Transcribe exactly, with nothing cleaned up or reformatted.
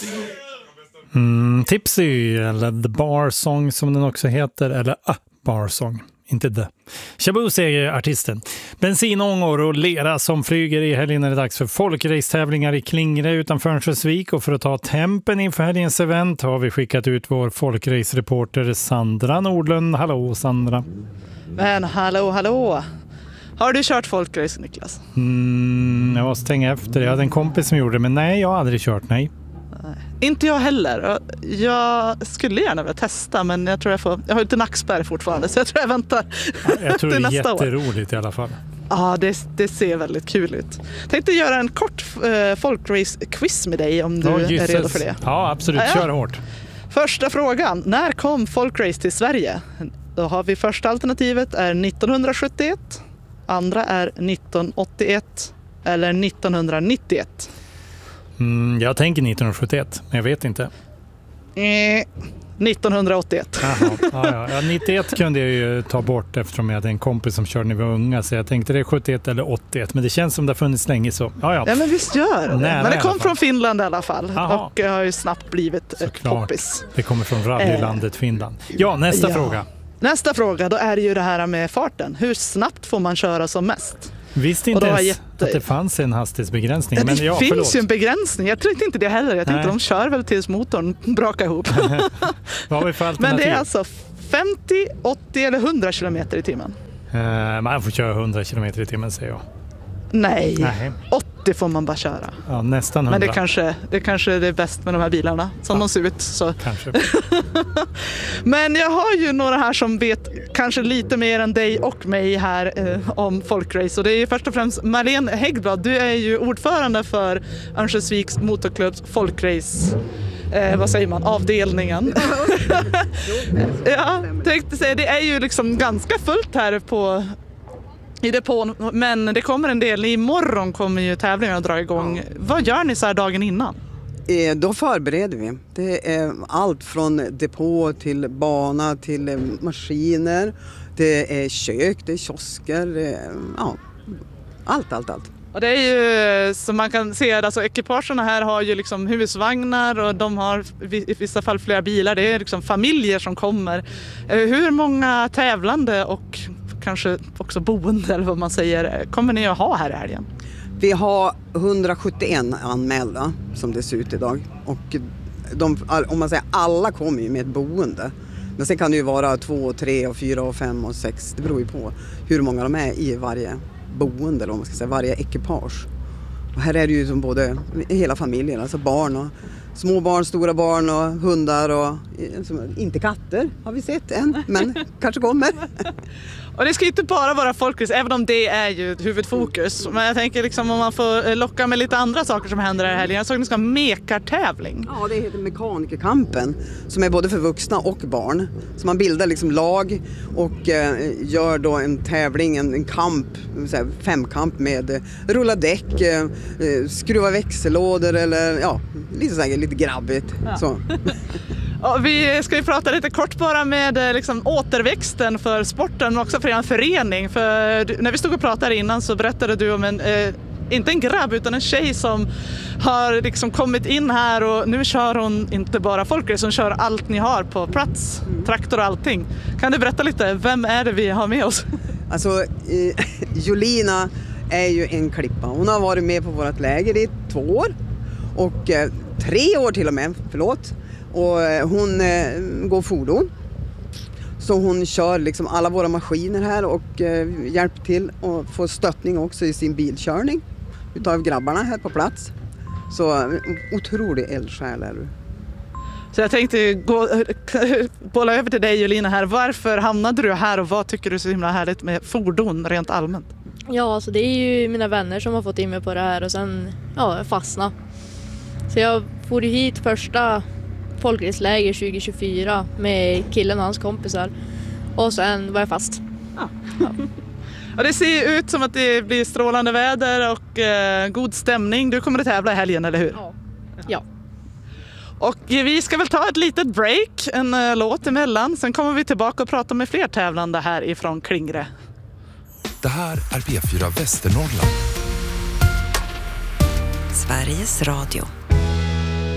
Mm, Tipsy, eller The Bar Song som den också heter, eller A Bar Song, inte The. Shabu säger artisten. Bensinångor och lera som flyger i helgen är det dags för folkrace-tävlingar i Klingre utanför Örnsköldsvik, och för att ta tempen inför helgens event har vi skickat ut vår folkrace-reporter Sandra Nordlund. Hallå Sandra. Men hallå, hallå. Har du kört folkrace, Niklas? Mm, jag måste tänka efter. Jag hade en kompis som gjorde det, men nej, jag har aldrig kört, nej. Nej. Inte jag heller. Jag skulle gärna vilja testa, men jag tror jag får... Jag har inte nackspärr fortfarande, så jag tror jag väntar ja, jag tror till det är nästa jätteroligt år. I alla fall. Ja, det, det ser väldigt kul ut. Jag tänkte göra en kort uh, folkrace-quiz med dig om du oh, är redo för det. Ja, absolut. Ja, ja. Kör hårt. Första frågan. När kom folkrace till Sverige? Då har vi första alternativet är nittonhundrasjuttioett, andra är nittonhundraåttioett eller nittonhundranittioett. Mm, jag tänker nittonhundrasjuttioett, men jag vet inte. Eh, nittonhundraåttioett. Jaha, ja, ja. nittioett kunde jag ju ta bort eftersom jag hade en kompis som körde när vi var unga, så jag tänkte det är sjuttioett eller åttioett, men det känns som det har funnits länge så. Ja, ja. Ja, men visst gör det. Nära, men det kom från Finland i alla fall. Aha. Och har ju snabbt blivit ett poppis. Det kommer från rallylandet eh. Finland. Ja, nästa ja. fråga. Nästa fråga, då är det ju det här med farten. Hur snabbt får man köra som mest? Visste inte ens jätte... att det fanns en hastighetsbegränsning. Ja, det men ja, finns förlåt. ju en begränsning. Jag tror inte det heller. Jag tänkte Nej. de kör väl tills motorn brakar ihop. Vad har vi för alternativ? Men det är alltså femtio, åttio eller hundra kilometer i timmen. Uh, man får köra hundra kilometer i timmen, säger jag. Nej, Nej. åttio får man bara köra. Ja, nästan hundra. Men det kanske, det kanske är bäst med de här bilarna som ja. de ser ut. Så. Kanske. Men jag har ju några här som vet kanske lite mer än dig och mig här eh, om folkrace. Och det är ju först och främst Marlene Häggblad. Du är ju ordförande för Örnsköldsviks motorklubbs folkrace. Eh, vad säger man? Avdelningen. Ja, tänkte säga, det är ju liksom ganska fullt här på i depån, men det kommer en del. Imorgon kommer ju tävlingen att dra igång. Ja. Vad gör ni så här dagen innan? Eh, då förbereder vi. Det är allt från depå till bana till eh, maskiner. Det är kök, det är kiosker, det är, ja, allt, allt, allt. Och det är ju, som man kan se, alltså ekipagerna här har ju liksom husvagnar och de har i vissa fall flera bilar. Det är liksom familjer som kommer. Hur många tävlande och kanske också boende, eller vad man säger, kommer ni att ha här i helgen? Vi har hundrasjuttioen anmälda som det ser ut idag. Och de, om man säger alla kommer ju med ett boende. Men sen kan det ju vara två, tre, och fyra, och fem och sex. Det beror ju på hur många de är i varje boende, eller om man ska säga, varje ekipage. Och här är det ju som både hela familjen, alltså barn och små barn, stora barn och hundar och inte katter har vi sett än, men kanske kommer. Och det ska inte bara vara folkrace, även om det är ju huvudfokus. Men jag tänker liksom om man får locka med lite andra saker som händer här i helgen. Jag såg att ni ska ha mekartävling. Ja, det heter Mekanikerkampen, som är både för vuxna och barn. Så man bildar liksom lag och eh, gör då en tävling, en, en kamp, här, femkamp med eh, rulla däck, eh, skruva växellådor eller ja, lite så här, lite grabbigt. Ja. Så. Ja, vi ska ju prata lite kort bara med liksom, återväxten för sporten, men också för en förening. För du, när vi stod och pratade innan så berättade du om en, eh, inte en grabb utan en tjej som har liksom kommit in här och nu kör hon inte bara folkrace, hon kör allt ni har på plats, mm. traktor och allting. Kan du berätta lite, vem är det vi har med oss? Alltså, eh, Jolina är ju en klippa. Hon har varit med på vårt läger i två år och eh, tre år till och med, förlåt. Och hon eh, går fordon, så hon kör liksom alla våra maskiner här och eh, hjälper till och får stöttning också i sin bilkörning utav grabbarna här på plats. Så otrolig eldsjäl är du. Så jag tänkte gå, bolla över till dig, Jolina, här. Varför hamnade du här och vad tycker du är så himla härligt med fordon rent allmänt? Ja, alltså det är ju mina vänner som har fått in mig på det här och sen ja, fastna. Så jag får ju hit första folkraceläger tjugo tjugofyra med killen och hans kompisar. Och sen var jag fast. Ja. Ja. Och det ser ut som att det blir strålande väder och eh, god stämning. Du kommer att tävla i helgen, eller hur? Ja. Ja. Och vi ska väl ta ett litet break, en uh, låt emellan. Sen kommer vi tillbaka och prata med fler tävlande här ifrån Klingre. Det här är P fyra Västernorrland. Sveriges Radio.